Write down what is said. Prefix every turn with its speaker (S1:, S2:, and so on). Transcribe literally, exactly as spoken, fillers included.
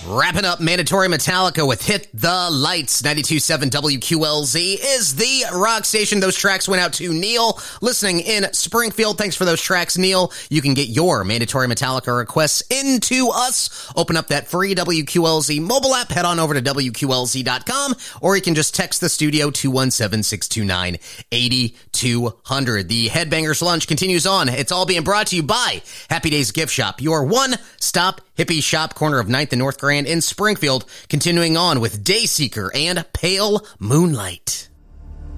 S1: Wrapping up Mandatory Metallica with Hit the Lights. ninety-two point seven W Q L Z is the rock station. Those tracks went out to Neil, listening in Springfield. Thanks for those tracks, Neil. You can get your Mandatory Metallica requests into us. Open up that free W Q L Z mobile app. Head on over to W Q L Z dot com, or you can just text the studio two one seven, six two nine, eight two zero zero. The Headbangers Lunch continues on. It's all being brought to you by Happy Days Gift Shop, your one-stop hippie shop, corner of ninth and North Grand in Springfield. Continuing on with Dayseeker and Pale Moonlight.